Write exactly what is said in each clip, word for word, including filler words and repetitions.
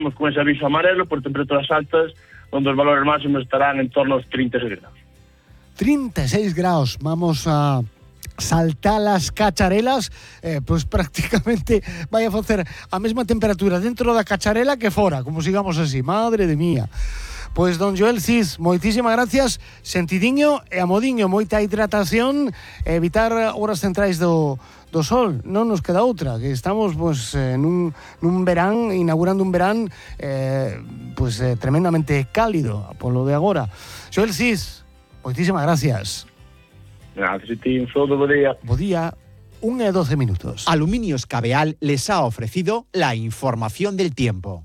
con ese aviso amarelo por temperaturas altas, donde los valores máximos estarán en torno aos trinta e seis grados. trinta e seis grados, vamos a saltar las cacharelas, eh, pues prácticamente vai a facer a mesma temperatura dentro da cacharela que fora, como sigamos así, madre de mía. Pois don Joel Cis, moitísimas gracias, sentidiño e amodiño, moita hidratación, evitar horas centrais do, do sol, non nos queda outra, que estamos pues, eh, nun, nun verán, inaugurando un verán eh, pues, eh, tremendamente cálido, polo de agora. Joel Cis, moitísimas gracias. Gracias a ti, un saludo, bo día. Bo día, una y doce minutos. Aluminios Cabeal les ha ofrecido la información del tiempo.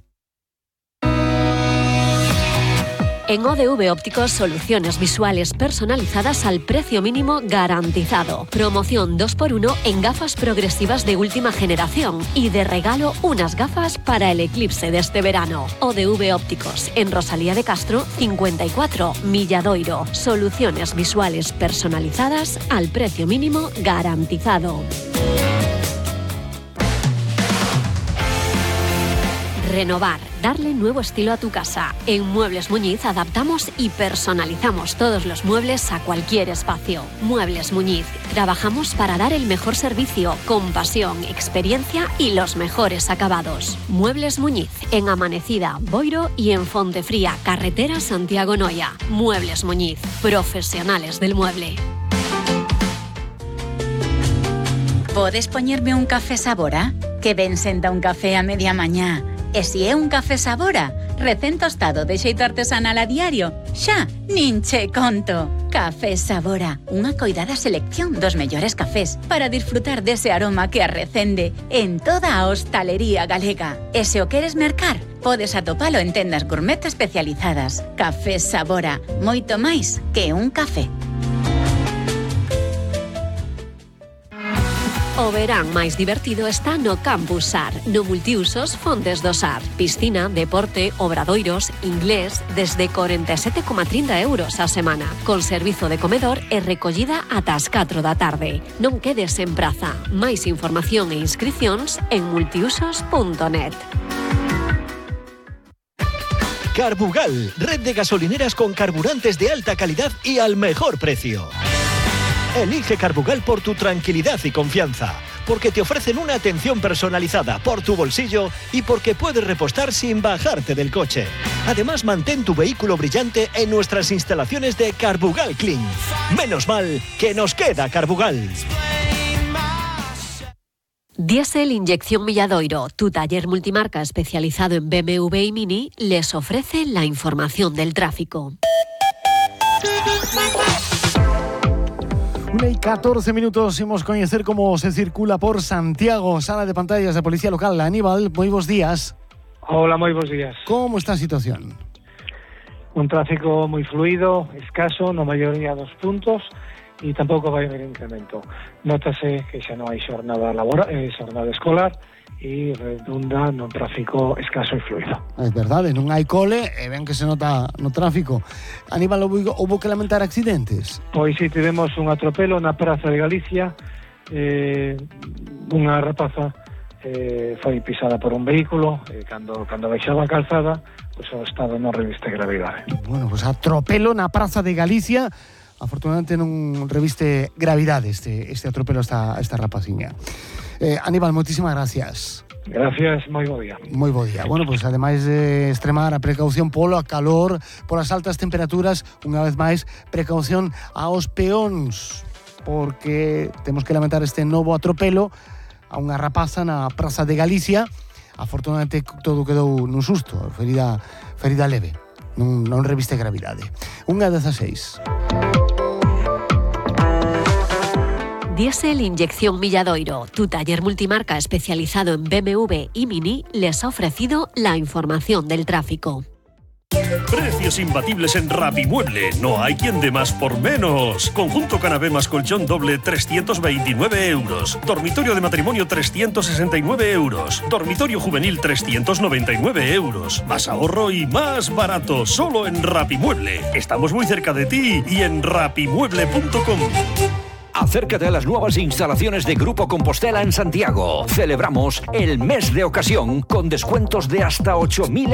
En O D V Ópticos, soluciones visuales personalizadas al precio mínimo garantizado. Promoción dos por uno en gafas progresivas de última generación y de regalo unas gafas para el eclipse de este verano. O D V Ópticos, en Rosalía de Castro, cincuenta y cuatro, Milladoiro. Soluciones visuales personalizadas al precio mínimo garantizado. Renovar, darle nuevo estilo a tu casa. En Muebles Muñiz adaptamos y personalizamos todos los muebles a cualquier espacio. Muebles Muñiz, trabajamos para dar el mejor servicio, con pasión, experiencia y los mejores acabados. Muebles Muñiz, en Amanecida, Boiro y en Fontefría, carretera Santiago Noia. Muebles Muñiz, profesionales del mueble. Podes poñerme un café Sabora? Que ben senta un café a media mañá. E si é un café Sabora, recén tostado de xeito artesanal a diario, xa, nin che conto. Café Sabora, unha coidada selección dos mellores cafés para disfrutar dese aroma que arrecende en toda a hostalería galega. E se o queres mercar, podes atopalo en tendas gourmet especializadas. Café Sabora, moito máis que un café. O verán máis divertido está no Campus Sar, no multiusos Fontes do Sar. Piscina, deporte, obradoiros, inglés, desde corenta e sete coma trinta euros a semana, con servizo de comedor e recollida ata as catro da tarde. Non quedes en praza. Máis información e inscricións en multiusos punto net. Carbugal, red de gasolineras con carburantes de alta calidad y al mejor precio. Elige Carbugal por tu tranquilidad y confianza, porque te ofrecen una atención personalizada por tu bolsillo y porque puedes repostar sin bajarte del coche. Además, mantén tu vehículo brillante en nuestras instalaciones de Carbugal Clean. Menos mal que nos queda Carbugal. Diesel Inyección Milladoiro, tu taller multimarca especializado en B M W y Mini, les ofrece la información del tráfico. Una y catorce minutos, imos coñecer como se circula por Santiago. Sala de pantallas de Policía Local. Aníbal, moi bons días. Hola, moi bons días. Como está a situación? Un tráfico moi fluido, escaso, na maioría dos puntos, e tampouco vai haber incremento. Nótase que xa non hai xornada laboral, eh, xornada escolar, e redunda nun tráfico escaso e fluido. É verdade, non hai cole e ben que se nota no tráfico. Aníbal, houbo que lamentar accidentes? Pois si, tivemos un atropelo na Praza de Galicia, eh, unha rapaza eh, foi pisada por un vehículo, eh, cando, cando baixaba a calzada, pois o estado non reviste gravidade. Bueno, pois atropelo na Praza de Galicia, afortunadamente non reviste gravidade este, este atropelo a esta, esta rapaciña. Eh, Aníbal, moitísimas gracias. Gracias, moi bo día. Moi bo día. Bueno, pois pues, ademais de extremar a precaución polo a calor, polas altas temperaturas, unha vez máis, precaución aos peóns, porque temos que lamentar este novo atropelo a unha rapaza na Praza de Galicia. Afortunadamente todo quedou nun susto, ferida, ferida leve, non, non reviste gravidade. Unha dezaseis. Diesel Inyección Milladoiro, tu taller multimarca especializado en B M W y Mini, les ha ofrecido la información del tráfico. Precios imbatibles en Rapimueble. No hay quien dé más por menos. Conjunto canapé más colchón doble, trescientos veintinueve euros. Dormitorio de matrimonio, trescientos sesenta y nueve euros. Dormitorio juvenil, trescientos noventa y nueve euros. Más ahorro y más barato. Solo en Rapimueble. Estamos muy cerca de ti y en rapimueble punto com. Acércate a las nuevas instalaciones de Grupo Compostela en Santiago. Celebramos el mes de ocasión con descuentos de hasta ocho mil